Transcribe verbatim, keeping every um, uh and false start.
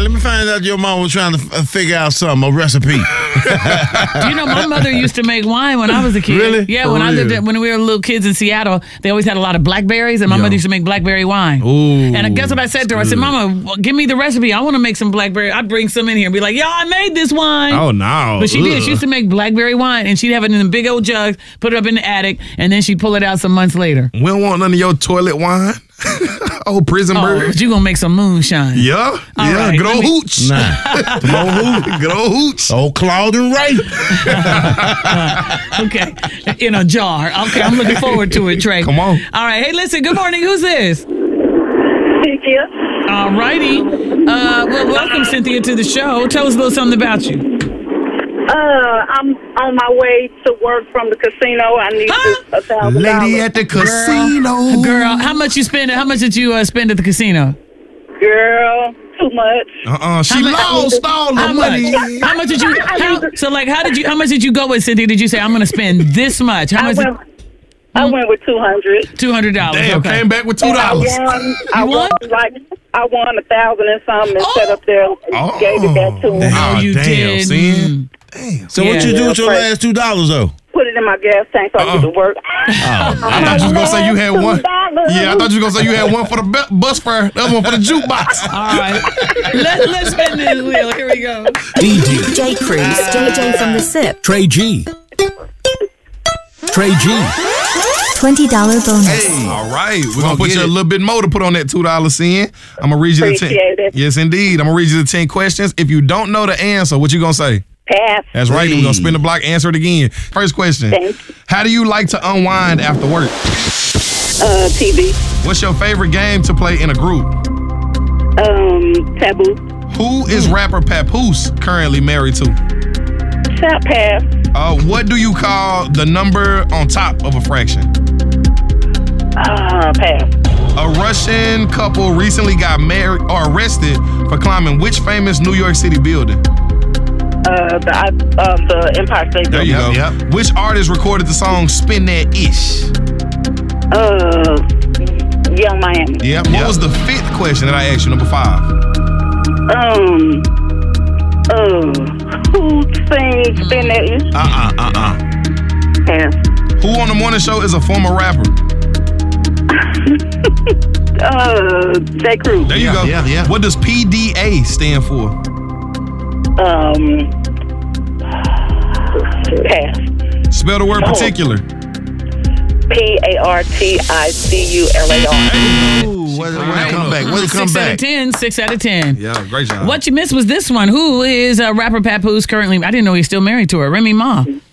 man. Let me find out your mom was trying to f- figure out something, a recipe. Do you know my mother used to make wine when I was a kid? Really? Yeah, For when I real? lived at, when we were little kids in Seattle, they always had a lot of blackberries, and my Yeah. mother used to make blackberry wine. Ooh, and I guess what I said to her? I said, Mama, well, give me the recipe. I want to make some blackberry. I'd bring some in here and be like, yo, I made this wine. Oh, no. But she Ugh. did. She used to make blackberry wine, and she'd have it in a big old jug, put it up in the attic, and then she'd pull it out some months later. We don't want none of your toilet wine. Old prison Oh, bird. but you gonna make some moonshine. Yeah. All yeah. right, Good let old me- hooch. Nah. Come on, who? Good old hooch. Old Claude and Ray. Okay, in a jar. Okay, I'm looking forward to it, Trey. Come on. All right. Hey, listen. Good morning. Who's this? Cynthia. All righty. Uh, well, welcome, Cynthia, to the show. Tell us a little something about you. Uh, I'm on my way to work from the casino. I need Huh? a thousand Lady dollars. at the casino. Girl, how much you spend? How much did you uh, spend at the casino? Girl, too much. Uh-uh. She How much- lost all the How money. much? How much did you? How, so, like, how did you? How much did you go with, Cynthia? Did you say I'm going to spend this much? How I much? went, I went with two hundred. Two hundred dollars. Damn, Okay. came back with two And I dollars. won. I You won won? like I won a thousand and something and Oh. set up there. And Oh. gave it back to him. Oh, you damn, did. Sin. Damn. So what Yeah. you do with your Yeah, last two dollars though? Put it in my gas tank so I get to work. I thought you was gonna say you had one. Yeah, I thought you was gonna say you had one for the bu- bus fare, the other one for the jukebox. All right. Let, let's spin this wheel. Here we go. D D, J Cruz, J J from the SIP, Trey G. Trey G. twenty dollars bonus. All right, we're gonna Gonna put get you a it. little bit more to put on that two dollars in. I'm gonna read you the ten. Appreciate it. Yes, indeed. I'm gonna read you the ten questions. If you don't know the answer, what you gonna say? Pass. That's right. We're gonna Hey. spin the block. Answer it again. First question. Thank you. How do you like to unwind after work? Uh, T V. What's your favorite game to play in a group? Um, Taboo. Who is rapper Papoose currently married to? Shot pass. Uh, what do you call the number on top of a fraction? Uh, pass. A Russian couple recently got married or arrested for climbing which famous New York City building? Uh, the uh, the Empire State There you Building. go. yep. Which artist recorded the song Spin That Ish? Uh, Young Miami. Yep. What was the fifth question that I asked you? Number five. Um, uh, who sings Spin That Ish? Uh uh uh uh. Pass. Who on the morning show is a former rapper? Uh, J. Cruz. There you Yeah, go. yeah, yeah. What does P D A stand for? Um, pass. Spell the word Oh. particular. P A R T I C U L A R. Ooh, what, what come back? What come Six out back? of ten. Six out of ten. Yeah, great job. What you missed was this one. Who is uh, rapper Papoose currently? I didn't know he's still married to her. Remy Ma.